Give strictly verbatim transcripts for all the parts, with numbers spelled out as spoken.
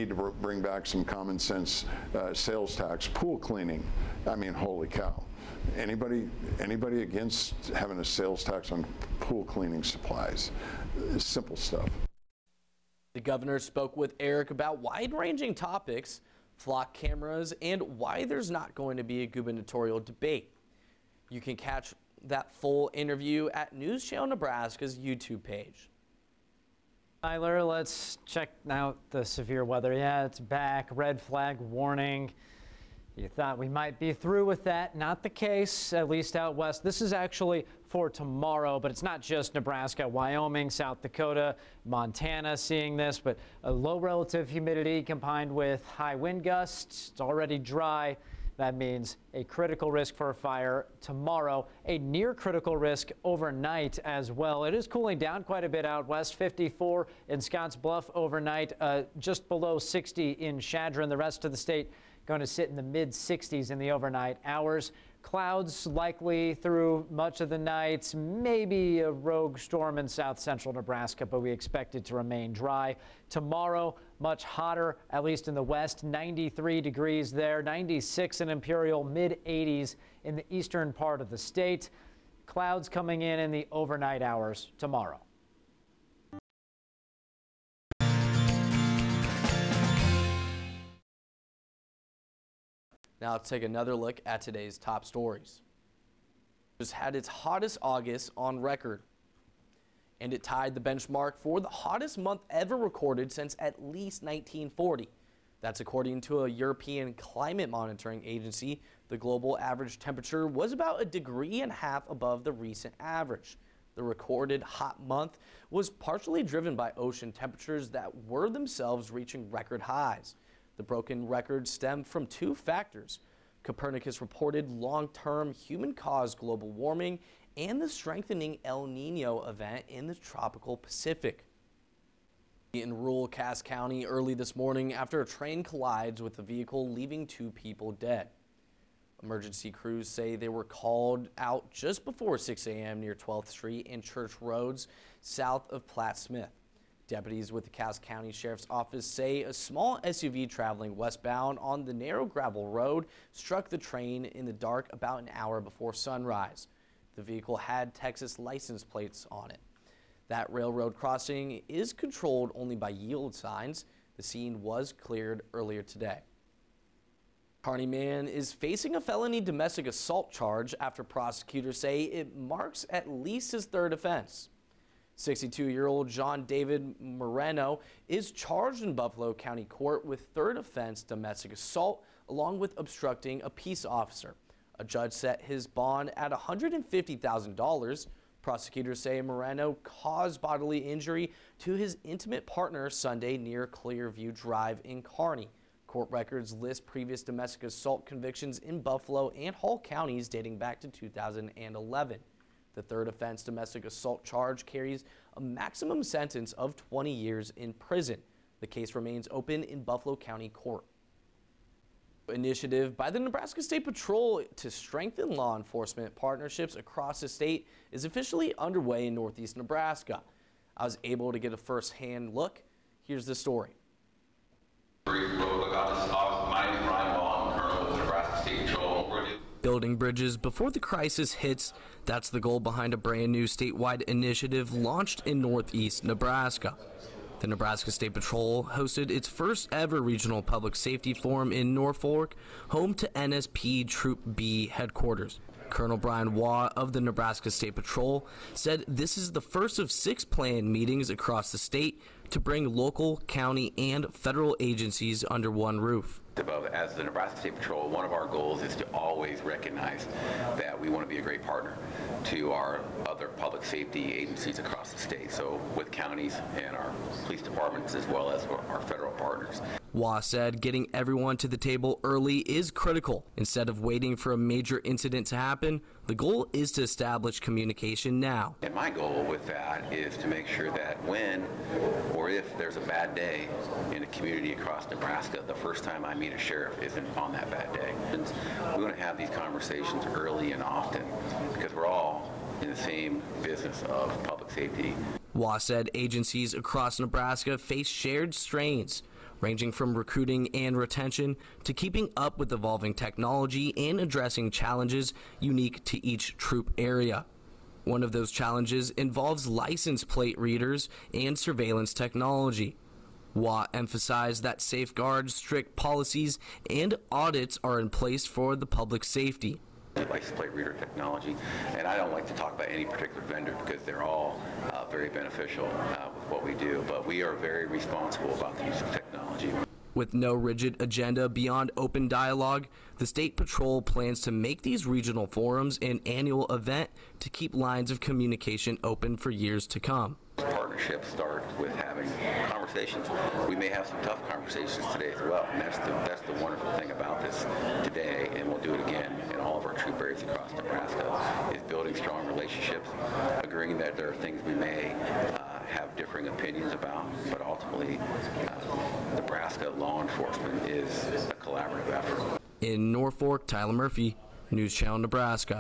need to bring back some common sense uh, sales tax. Pool cleaning, I mean, holy cow. Anybody, anybody against having a sales tax on pool cleaning supplies? Simple stuff. The governor spoke with Eric about wide-ranging topics, flock cameras, and why there's not going to be a gubernatorial debate. You can catch that full interview at News Channel Nebraska's YouTube page. Tyler, let's check out the severe weather. Yeah, it's back. Red flag warning. You thought we might be through with that. Not the case, at least out west. This is actually for tomorrow, but it's not just Nebraska, Wyoming, South Dakota, Montana seeing this, but a low relative humidity combined with high wind gusts. It's already dry. That means a critical risk for a fire tomorrow, a near critical risk overnight as well. It is cooling down quite a bit out west, fifty-four in Scotts Bluff overnight, uh, just below sixty in Chadron. The rest of the state going to sit in the mid sixties in the overnight hours. Clouds likely through much of the night, maybe a rogue storm in south central Nebraska, but we expect it to remain dry. Tomorrow, much hotter, at least in the west, ninety-three degrees there, ninety-six in Imperial, mid eighties in the eastern part of the state. Clouds coming in in the overnight hours tomorrow. Now let's take another look at today's top stories. Just had its hottest August on record, and it tied the benchmark for the hottest month ever recorded since at least nineteen forty. That's according to a European climate monitoring agency. The global average temperature was about a degree and a half above the recent average. The recorded hot month was partially driven by ocean temperatures that were themselves reaching record highs. The broken record stemmed from two factors. Copernicus reported long-term human-caused global warming and the strengthening El Nino event in the tropical Pacific. In rural Cass County early this morning after a train collides with a vehicle, leaving two people dead. Emergency crews say they were called out just before six a m near twelfth street and Church Roads south of Platt Smith. Deputies with the Cass County Sheriff's Office say a small S U V traveling westbound on the narrow gravel road struck the train in the dark about an hour before sunrise. The vehicle had Texas license plates on it. That railroad crossing is controlled only by yield signs. The scene was cleared earlier today. Kearney man is facing a felony domestic assault charge after prosecutors say it marks at least his third offense. sixty-two-year-old John David Moreno is charged in Buffalo County Court with third offense domestic assault along with obstructing a peace officer. A judge set his bond at one hundred fifty thousand dollars. Prosecutors say Moreno caused bodily injury to his intimate partner Sunday near Clearview Drive in Kearney. Court records list previous domestic assault convictions in Buffalo and Hall counties dating back to two thousand eleven. The third offense domestic assault charge carries a maximum sentence of twenty years in prison. The case remains open in Buffalo County Court. Initiative by the Nebraska State Patrol to strengthen law enforcement partnerships across the state is officially underway in northeast Nebraska. I was able to get a first-hand look. Here's the story. Brief look on this. My name is Ryan Wall. I'm Colonel with the Nebraska State Patrol. Building bridges before the crisis hits, that's the goal behind a brand new statewide initiative launched in northeast Nebraska. The Nebraska State Patrol hosted its first ever regional public safety forum in Norfolk, home to N S P Troop B headquarters. Colonel Brian Waugh of the Nebraska State Patrol said this is the first of six planned meetings across the state to bring local, county, and federal agencies under one roof. As the Nebraska State Patrol, one of our goals is to always recognize that we want to be a great partner to our other public safety agencies across the state, so with counties and our police departments as well as our federal partners. Waugh said getting everyone to the table early is critical. Instead of waiting for a major incident to happen, the goal is to establish communication now. And my goal with that is to make sure that when or if there's a bad day in a community across Nebraska, the first time I meet a sheriff isn't on that bad day. And we want to have these conversations early and often because we're all in the same business of public safety. Waugh said agencies across Nebraska face shared strains. ranging from recruiting and retention to keeping up with evolving technology and addressing challenges unique to each troop area. One of those challenges involves license plate readers and surveillance technology. W A T emphasized that safeguards, strict policies, and audits are in place for the public safety. License plate reader technology, and I don't like to talk about any particular vendor because they're all uh, very beneficial uh, with what we do, but we are very responsible about the use of technology. With no rigid agenda beyond open dialogue, the State Patrol plans to make these regional forums an annual event to keep lines of communication open for years to come. Partnerships start with having conversations. We may have some tough conversations today as well, and that's the, that's the wonderful thing about this today, and we'll do it again in all of our troop areas across Nebraska, is building strong relationships, agreeing that there are things we may uh, have differing opinions about, but ultimately uh, Nebraska law enforcement is a collaborative effort. In Norfolk, Tyler Murphy, News Channel Nebraska.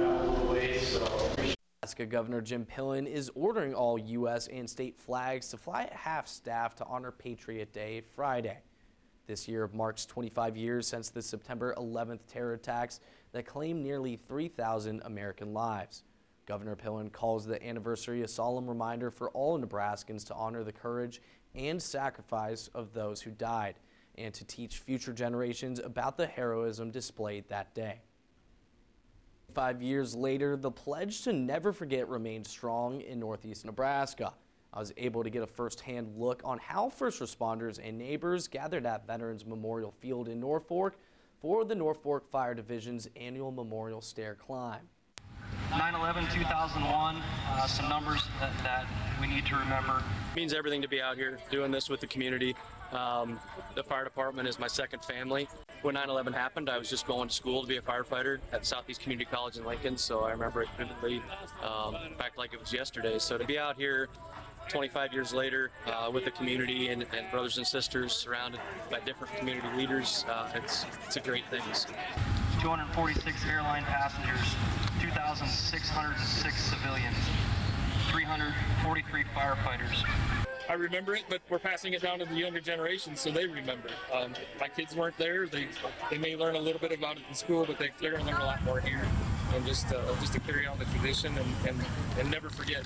Nebraska Governor Jim Pillen is ordering all U S and state flags to fly at half-staff to honor Patriot Day Friday. This year marks twenty-five years since the September eleventh terror attacks that claimed nearly three thousand American lives. Governor Pillen calls the anniversary a solemn reminder for all Nebraskans to honor the courage and sacrifice of those who died and to teach future generations about the heroism displayed that day. Five years later, the pledge to never forget remains strong in Northeast Nebraska. I was able to get a first-hand look on how first responders and neighbors gathered at Veterans Memorial Field in Norfolk for the Norfolk Fire Division's annual Memorial Stair Climb. nine eleven two thousand one, uh, some numbers that, that we need to remember. It means everything to be out here doing this with the community. Um, the fire department is my second family. When nine eleven happened, I was just going to school to be a firefighter at Southeast Community College in Lincoln, so I remember it vividly, um, in fact, like it was yesterday. So to be out here twenty-five years later uh, with the community and, and brothers and sisters surrounded by different community leaders, uh, it's, it's a great thing. two hundred forty-six airline passengers, two thousand six hundred six civilians, three hundred forty-three firefighters. I remember it, but we're passing it down to the younger generation so they remember. Um, my kids weren't there. They they may learn a little bit about it in school, but they, they're going to learn a lot more here. And just uh, just to carry on the tradition and, and, and never forget.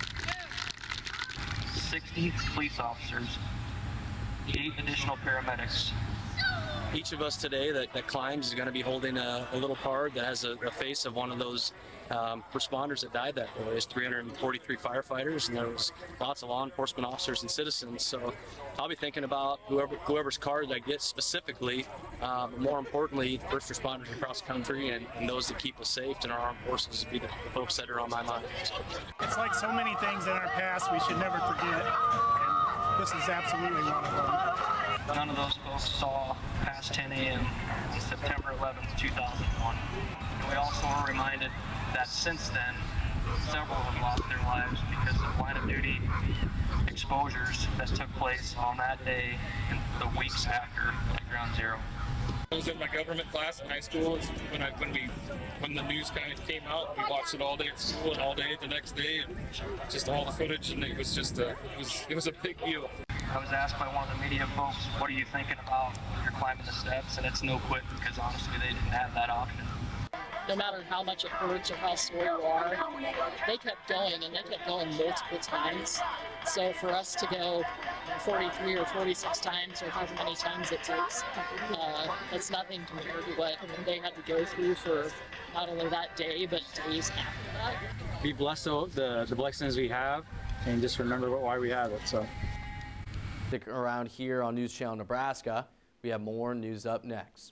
sixty police officers, eight additional paramedics. Each of us today that, that climbs is going to be holding a, a little card that has a, a face of one of those um, responders that died that day. There's three hundred forty-three firefighters, and there was lots of law enforcement officers and citizens. So I'll be thinking about whoever whoever's card I get specifically, uh, but more importantly, first responders across the country and, and those that keep us safe and our armed forces will be the, the folks that are on my mind. It's like so many things in our past we should never forget, and this is absolutely one of them. None of those folks saw past ten a m on September eleventh two thousand one. And we also were reminded that since then, several have lost their lives because of line of duty exposures that took place on that day and the weeks after at Ground Zero. I was in my government class in high school when I when we when the news kind of came out. We watched it all day at school and all day the next day, and just all the footage, and it was just a it was it was a big deal. I was asked by one of the media folks, "What are you thinking about when you're climbing the steps?" And it's no quit because honestly, they didn't have that option. No matter how much it hurts or how sore you are, they kept going, and they kept going multiple times. So for us to go forty-three or forty-six times, or however many times it takes, uh, that's nothing compared to what they had to go through for not only that day, but days after that. Be blessed with the, the blessings we have, and just remember why we have it. So. Stick around here on News Channel Nebraska. We have more news up next.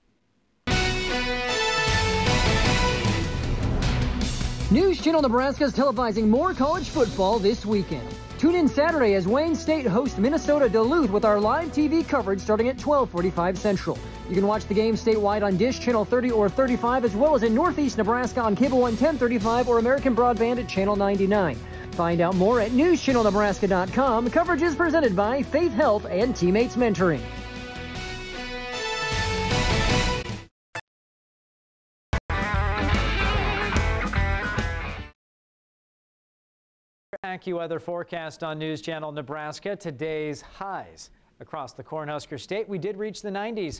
News Channel Nebraska is televising more college football this weekend. Tune in Saturday as Wayne State hosts Minnesota Duluth with our live T V coverage starting at twelve forty-five Central. You can watch the game statewide on Dish Channel thirty or thirty-five, as well as in Northeast Nebraska on Cable One ten thirty-five or American Broadband at Channel ninety-nine. Find out more at news channel nebraska dot com. Coverage is presented by Faith Health and Teammates Mentoring. AccuWeather forecast on News Channel Nebraska. Today's highs Across the Cornhusker State, we did reach the nineties.